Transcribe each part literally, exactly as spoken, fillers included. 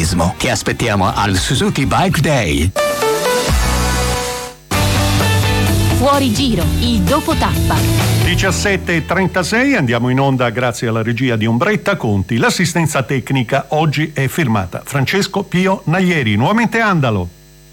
entusiasmo che aspettiamo al Suzuki Bike Day. Fuori giro, il dopo tappa. diciassette e trentasei, andiamo in onda grazie alla regia di Ombretta Conti. L'assistenza tecnica oggi è firmata Francesco Pio Naglieri. Nuovamente Andalo,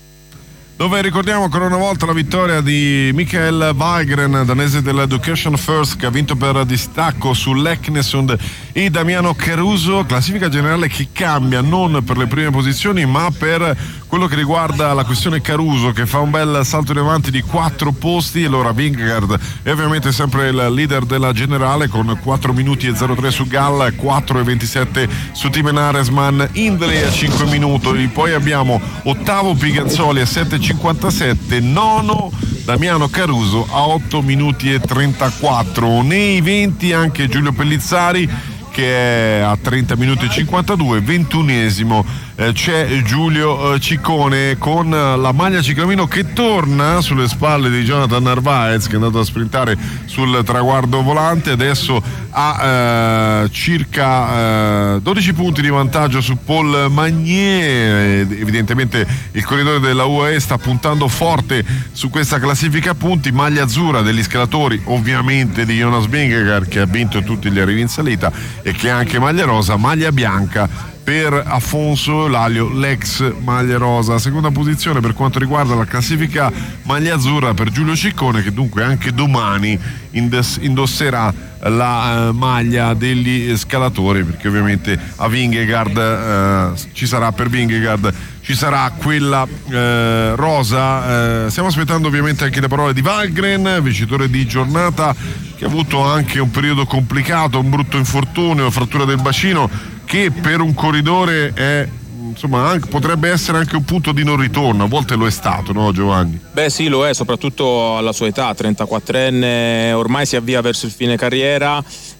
dove ricordiamo ancora una volta la vittoria di Mikael Wahlgren, danese dell'Education First, che ha vinto per distacco sull'Eknesund, e Damiano Caruso. Classifica generale che cambia non per le prime posizioni ma per quello che riguarda la questione Caruso, che fa un bel salto in avanti di quattro posti. Allora Vingegaard è ovviamente sempre il leader della generale con quattro minuti e zero tre su Gall, quattro e ventisette su Timen Aresman, Hindley a cinque minuti. Poi abbiamo ottavo Piganzoli a sette e cinquantasette, nono Damiano Caruso a otto minuti e trentaquattro. Nei venti anche Giulio Pellizzari, che è a trenta minuti e cinquantadue. Ventunesimo eh, c'è Giulio eh, Ciccone con la maglia ciclamino che torna sulle spalle di Jonathan Narvaez, che è andato a sprintare sul traguardo volante. Adesso ha eh, circa eh, dodici punti di vantaggio su Paul Magnier. Evidentemente il corridore della U A E sta puntando forte su questa classifica a punti. Maglia azzurra degli scalatori, ovviamente di Jonas Vingegaard, che ha vinto tutti gli arrivi in salita, e che è anche maglia rosa. Maglia bianca per Afonso Lalio, l'ex maglia rosa. Seconda posizione per quanto riguarda la classifica maglia azzurra per Giulio Ciccone, che dunque anche domani indos- indosserà la uh, maglia degli scalatori, perché ovviamente a Vingegaard uh, ci sarà per Vingegaard ci sarà quella uh, rosa. Uh, stiamo aspettando ovviamente anche le parole di Wahlgren, vincitore di giornata, che ha avuto anche un periodo complicato, un brutto infortunio, frattura del bacino, che per un corridore è, insomma, anche, potrebbe essere anche un punto di non ritorno. A volte lo è stato, no Giovanni? Beh sì, lo è, soprattutto alla sua età, trentaquattrenne, ormai si avvia verso il fine carriera,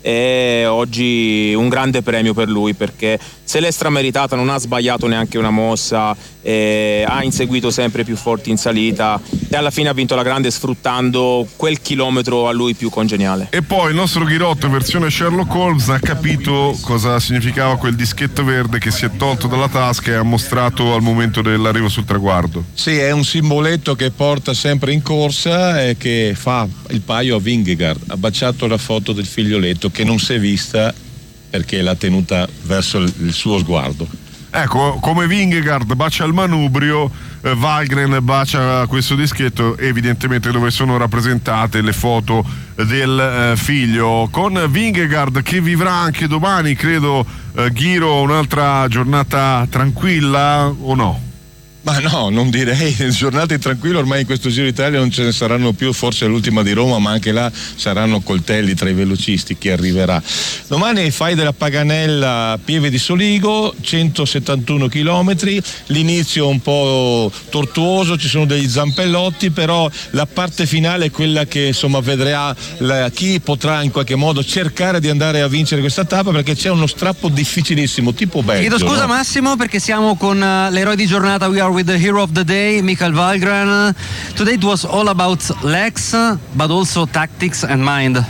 e oggi un grande premio per lui, perché se l'è strameritata, non ha sbagliato neanche una mossa, eh, ha inseguito sempre più forti in salita e alla fine ha vinto la grande sfruttando quel chilometro a lui più congeniale. E poi il nostro Ghirotto versione Sherlock Holmes ha capito cosa significava quel dischetto verde che si è tolto dalla tasca e ha mostrato al momento dell'arrivo sul traguardo. Sì, è un simboletto che porta sempre in corsa e che fa il paio a Vingegaard. Ha baciato la foto del figlioletto, che non si è vista perché l'ha tenuta verso il suo sguardo. Ecco, come Vingegaard bacia il manubrio, eh, Wahlgren bacia questo dischetto, evidentemente dove sono rappresentate le foto del eh, figlio, con Vingegaard che vivrà anche domani, credo, eh, Ghiro, un'altra giornata tranquilla, o no? Ma no, non direi, giornate tranquille, ormai in questo Giro d'Italia non ce ne saranno più, forse l'ultima di Roma, ma anche là saranno coltelli tra i velocisti chi arriverà. Domani fai della Paganella Pieve di Soligo, centosettantuno chilometri, l'inizio un po' tortuoso, ci sono degli zampellotti, però la parte finale è quella che insomma vedrà la, chi potrà in qualche modo cercare di andare a vincere questa tappa, perché c'è uno strappo difficilissimo, tipo Belgio. Chiedo scusa, no? Massimo, perché siamo con uh, l'eroe di giornata. We are with the hero of the day, Mikael Wahlgren. Today it was all about legs, but also tactics and mind.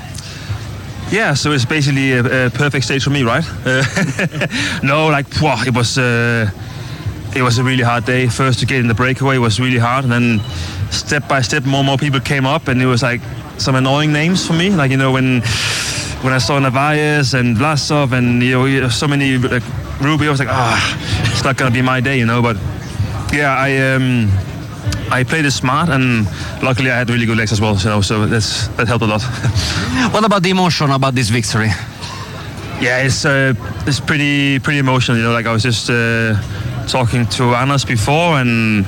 Yeah, so it's basically a, a perfect stage for me, right? Uh, no, like, wow, it was uh, it was a really hard day. First to get in the breakaway was really hard, and then step by step more and more people came up, and it was like some annoying names for me, like, you know, when when I saw Narvaez and Vlasov and, you know, so many, like Rubio, I was like, ah, oh, it's not gonna be my day, you know, but yeah, I um, I played it smart, and luckily I had really good legs as well, you know, so that's that helped a lot. What about the emotion about this victory? Yeah, it's uh, it's pretty pretty emotional, you know. Like I was just uh, talking to Anders before, and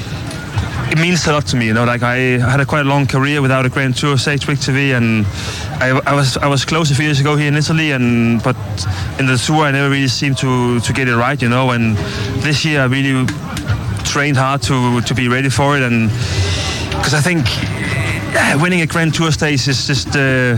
it means a lot to me, you know. Like I had a quite a long career without a Grand Tour stage victory, and I, I was I was close a few years ago here in Italy, and but in the Tour I never really seemed to to get it right, you know. And this year I really trained hard to to be ready for it, and because I think yeah, winning a Grand Tour stage is just uh,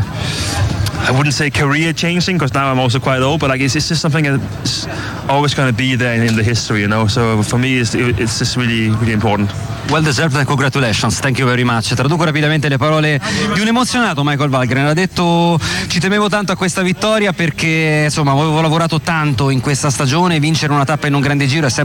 I wouldn't say career changing, because now I'm also quite old, but like it's, it's just something that's always going to be there in, in the history, you know. So for me it's, it's just really really important. Well deserved and congratulations, thank you very much. Traduco rapidamente le parole di un emozionato Michael Wahlgren. Ha detto: ci temevo tanto a questa vittoria perché insomma avevo lavorato tanto in questa stagione, vincere una tappa in un grande giro è sempre